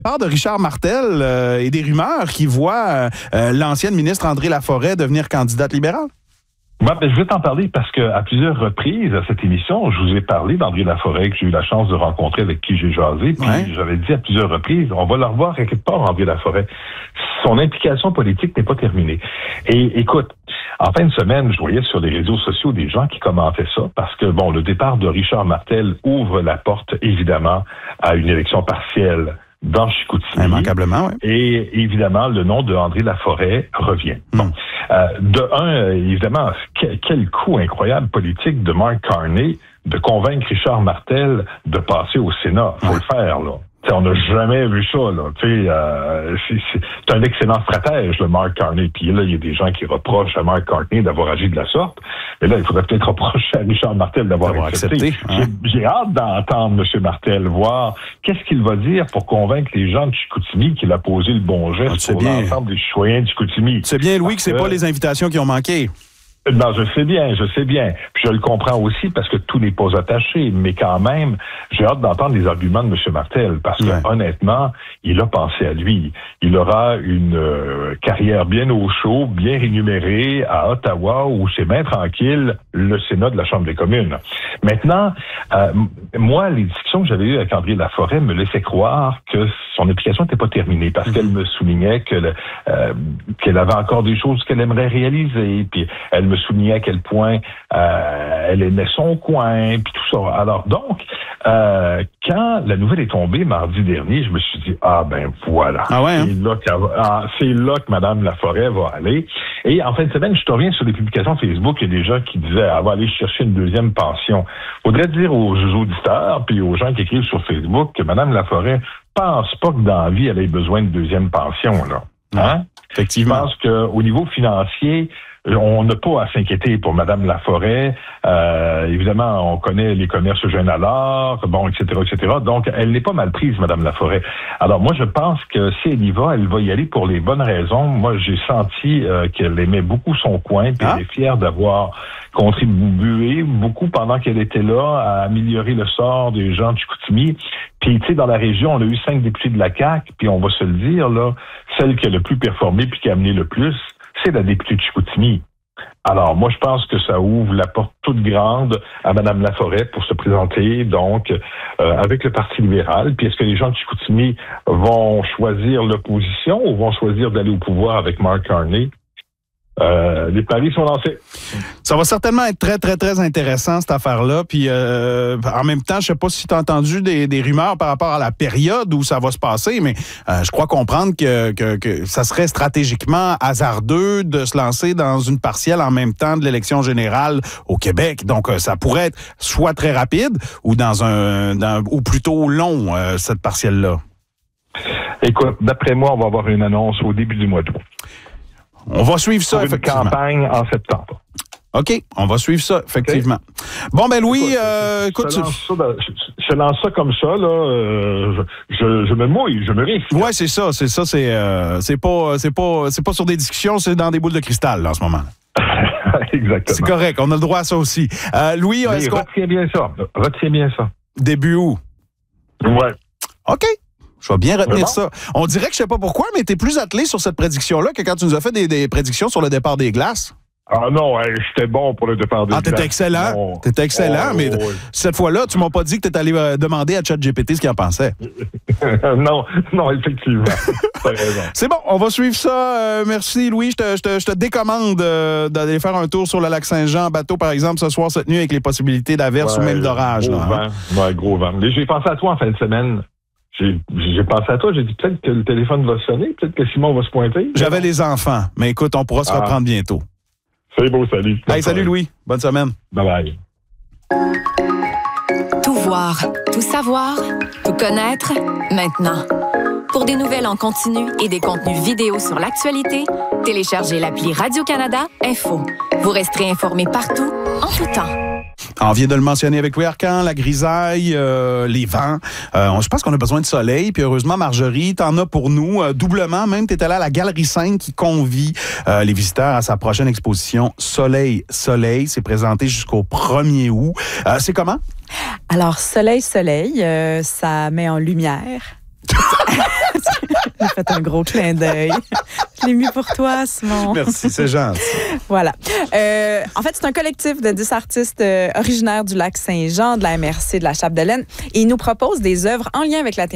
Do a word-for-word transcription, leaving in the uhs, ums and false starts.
Part de Richard Martel euh, et des rumeurs qui voient euh, l'ancienne ministre André Laforêt devenir candidate libérale. Ouais, ben, je vais t'en parler parce que à plusieurs reprises à cette émission, je vous ai parlé d'André Laforêt que j'ai eu la chance de rencontrer, avec qui j'ai jasé. Puis ouais. J'avais dit à plusieurs reprises, on va le revoir quelque part, André Laforêt. Son implication politique n'est pas terminée. Et écoute, en fin de semaine, je voyais sur les réseaux sociaux des gens qui commentaient ça parce que bon, le départ de Richard Martel ouvre la porte évidemment à une élection partielle dans Chicoutimi. Immanquablement, oui. Et évidemment, le nom de André Laforêt revient. Mm. Bon, euh, de un, évidemment, quel, quel coup incroyable politique de Mark Carney de convaincre Richard Martel de passer au Sénat. Faut ouais. le faire, là. T'sais, on n'a jamais vu ça, là. Euh, c'est, c'est, c'est un excellent stratège, le Mark Carney. Puis là, il y a des gens qui reprochent à Mark Carney d'avoir agi de la sorte. Mais là, il faudrait peut-être reprocher à Richard Martel d'avoir, d'avoir accepté. accepté hein? j'ai, j'ai hâte d'entendre M. Martel, voir qu'est-ce qu'il va dire pour convaincre les gens de Chicoutimi qu'il a posé le bon geste ah, pour bien. l'ensemble des citoyens de Chicoutimi. C'est bien, Louis, parce que c'est que... pas les invitations qui ont manqué. Non, je sais bien, je sais bien. Puis je le comprends aussi parce que tout n'est pas attaché. Mais quand même, j'ai hâte d'entendre les arguments de M. Martel parce que, ouais. honnêtement, il a pensé à lui. Il aura une euh, carrière bien au chaud, bien rémunérée à Ottawa où c'est bien tranquille, le Sénat de la Chambre des communes. Maintenant, euh, moi, les discussions que j'avais eues avec André Laforêt me laissaient croire que son implication n'était pas terminée parce mm-hmm. qu'elle me soulignait que le, euh, qu'elle avait encore des choses qu'elle aimerait réaliser. Puis elle me soulignait à quel point euh, elle aimait son coin, puis tout ça. Alors donc, euh, quand la nouvelle est tombée mardi dernier, je me suis dit, ah ben voilà, ah ouais, hein? c'est, là ah, c'est là que Mme Laforêt va aller. Et en fin de semaine, je te reviens sur les publications Facebook, il y a des gens qui disaient, elle va aller chercher une deuxième pension. Faudrait dire aux auditeurs, puis aux gens qui écrivent sur Facebook, que Mme Laforêt pense pas que dans la vie, elle ait besoin de deuxième pension, là. Hein? Effectivement. Je pense qu'au niveau financier, on n'a pas à s'inquiéter pour Mme Laforêt. Euh, évidemment, on connaît les commerces jeunes à l'art, bon, et cetera, et cetera. Donc, elle n'est pas mal prise, Mme Laforêt. Alors, moi, je pense que si elle y va, elle va y aller pour les bonnes raisons. Moi, j'ai senti euh, qu'elle aimait beaucoup son coin, puis ah. elle est fière d'avoir contribué beaucoup pendant qu'elle était là à améliorer le sort des gens de Chicoutimi. Puis, tu sais, dans la région, on a eu cinq députés de la C A Q, puis on va se le dire, là, celle qui a le plus performé puis qui a amené le plus, c'est la députée de Chicoutimi. Alors, moi, je pense que ça ouvre la porte toute grande à Mme Laforêt pour se présenter, donc, euh, avec le Parti libéral. Puis, est-ce que les gens de Chicoutimi vont choisir l'opposition ou vont choisir d'aller au pouvoir avec Mark Carney? Euh, les paris sont lancés. Ça va certainement être très, très, très intéressant, cette affaire-là. Puis, euh, en même temps, je sais pas si tu as entendu des, des rumeurs par rapport à la période où ça va se passer, mais euh, je crois comprendre que, que, que ça serait stratégiquement hasardeux de se lancer dans une partielle en même temps de l'élection générale au Québec. Donc, euh, ça pourrait être soit très rapide ou dans un, dans, ou plutôt long, euh, cette partielle-là. Écoute, d'après moi, on va avoir une annonce au début du mois d'août. On va suivre ça, pour effectivement. Une campagne en septembre. OK, on va suivre ça, effectivement. Okay. Bon, ben Louis, écoute, euh, écoute je, lance ça, je, je lance ça comme ça, là, euh, je, je me mouille, je me risque. Ouais, c'est ça, c'est ça, c'est, euh, c'est pas, c'est pas, c'est pas sur des discussions, c'est dans des boules de cristal, là, en ce moment. Exactement. C'est correct, on a le droit à ça aussi. Euh, Louis, Mais est-ce qu'on... retiens bien ça, retiens bien ça. Début août. Ouais. OK. Je vais bien retenir ça. On dirait que je sais pas pourquoi, mais tu es plus attelé sur cette prédiction-là que quand tu nous as fait des, des prédictions sur le départ des glaces. Ah non, hey, j'étais bon pour le départ des ah, glaces. Ah, t'étais excellent. Oh. T'étais excellent, oh, mais oh, oh. cette fois-là, tu m'as pas dit que t'étais allé euh, demander à ChatGPT ce qu'il en pensait. non, non, effectivement. T'as raison. C'est bon, on va suivre ça. Euh, merci, Louis. Je te, je te, je te décommande euh, d'aller faire un tour sur le lac Saint-Jean en bateau, par exemple, ce soir, cette nuit, avec les possibilités d'averse ouais, ou même d'orage. Gros là, vent. Hein? Ouais, gros vent. Mais j'ai pensé à toi en fin de semaine. J'ai, j'ai pensé à toi, j'ai dit peut-être que le téléphone va sonner, peut-être que Simon va se pointer. J'avais non. les enfants, mais écoute, on pourra se ah. reprendre bientôt. C'est beau, salut. Hey, salut Louis, bonne semaine. Bye bye. Tout voir, tout savoir, tout connaître, maintenant. Pour des nouvelles en continu et des contenus vidéo sur l'actualité, téléchargez l'appli Radio-Canada Info. Vous resterez informés partout, en tout temps. On vient de le mentionner avec Louis Arcan, la grisaille, euh, les vents. Euh, je pense qu'on a besoin de soleil. Puis heureusement, Marjorie, t'en as pour nous euh, doublement. Même, t'étais là à la Galerie cinq qui convie euh, les visiteurs à sa prochaine exposition Soleil, Soleil. C'est présenté jusqu'au premier août. Euh, c'est comment? Alors, Soleil, Soleil, euh, ça met en lumière J'ai fait un gros clin d'œil. Je l'ai mis pour toi, Simon. Merci, c'est gentil. Voilà. Euh, en fait, c'est un collectif de dix artistes euh, originaires du lac Saint-Jean, de la M R C de la Chapdelaine. Et ils nous proposent des œuvres en lien avec la thématique